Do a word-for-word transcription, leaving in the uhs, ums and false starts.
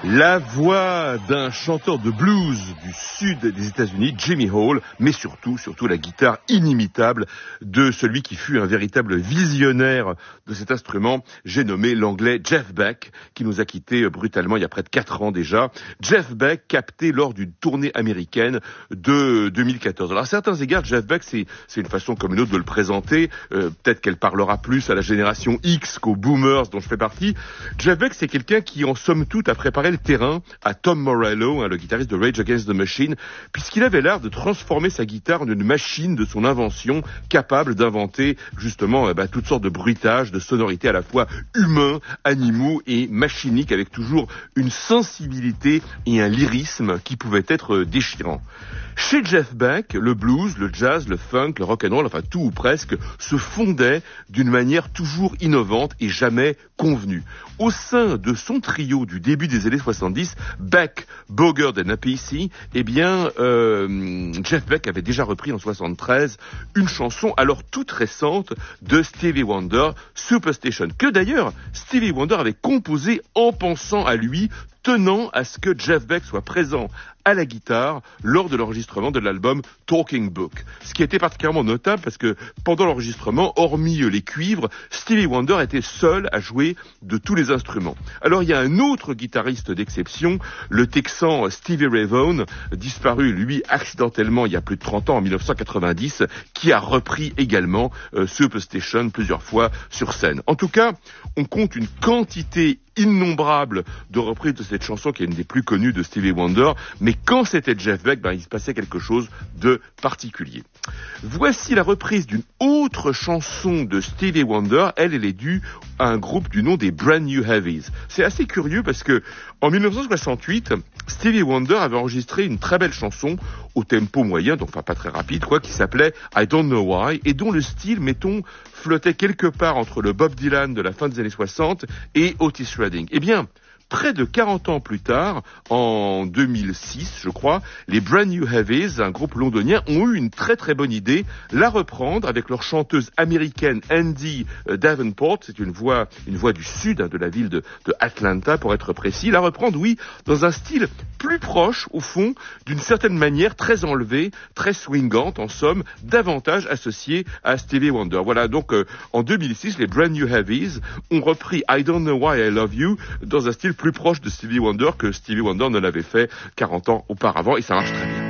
La voix d'un chanteur de blues du sud des États-Unis, Jimmy Hall, mais surtout, surtout la guitare inimitable de celui qui fut un véritable visionnaire de cet instrument, j'ai nommé l'anglais Jeff Beck, qui nous a quittés brutalement il y a près de quatre ans déjà. Jeff Beck, capté lors d'une tournée américaine de deux mille quatorze. Alors à certains égards, Jeff Beck, c'est, c'est une façon comme une autre de le présenter. Euh, peut-être qu'elle parlera plus à la génération X qu'aux boomers dont je fais partie. Jeff Beck, c'est quelqu'un qui, en somme toute, a préparé le terrain à Tom Morello, hein, le guitariste de Rage Against the Machine, puisqu'il avait l'art de transformer sa guitare en une machine de son invention, capable d'inventer justement eh ben, toutes sortes de bruitages, de sonorités à la fois humains, animaux et machiniques, avec toujours une sensibilité et un lyrisme qui pouvaient être déchirants. Chez Jeff Beck, le blues, le jazz, le funk, le rock'n'roll, enfin tout ou presque, se fondaient d'une manière toujours innovante et jamais convenue. Au sein de son trio du début des années soixante-dix, Beck, Bogert et Appice, eh bien, euh, Jeff Beck avait déjà repris en soixante-treize une chanson alors toute récente de Stevie Wonder, Superstition, que d'ailleurs Stevie Wonder avait composé en pensant à lui, tenant à ce que Jeff Beck soit présent à la guitare lors de l'enregistrement de l'album Talking Book. Ce qui était particulièrement notable parce que pendant l'enregistrement, hormis les cuivres, Stevie Wonder était seul à jouer de tous les instruments. Alors il y a un autre guitariste d'exception, le Texan Stevie Ray Vaughan, disparu lui accidentellement il y a plus de trente ans, en dix-neuf cent quatre-vingt-dix, qui a repris également euh, Superstition plusieurs fois sur scène. En tout cas, on compte une quantité innombrable de reprises de cette chanson qui est une des plus connues de Stevie Wonder, mais quand c'était Jeff Beck, ben, il se passait quelque chose de particulier. Voici la reprise d'une autre chanson de Stevie Wonder. Elle, elle est due à un groupe du nom des Brand New Heavies. C'est assez curieux parce que en dix-neuf cent soixante-huit, Stevie Wonder avait enregistré une très belle chanson au tempo moyen, donc enfin pas très rapide, quoi, qui s'appelait I Don't Know Why, et dont le style, mettons, flottait quelque part entre le Bob Dylan de la fin des années soixante et Otis Redding. Eh bien, près de quarante ans plus tard, en deux mille six, je crois, les Brand New Heavies, un groupe londonien, ont eu une très très bonne idée, la reprendre avec leur chanteuse américaine Andy Davenport, c'est une voix, une voix du sud, hein, de la ville de, de Atlanta pour être précis, la reprendre, oui, dans un style plus proche, au fond, d'une certaine manière très enlevée, très swingante, en somme, davantage associée à Stevie Wonder. Voilà, donc euh, en deux mille six, les Brand New Heavies ont repris I Don't Know Why I Love You dans un style plus proche de Stevie Wonder que Stevie Wonder ne l'avait fait quarante ans auparavant, et ça marche très bien.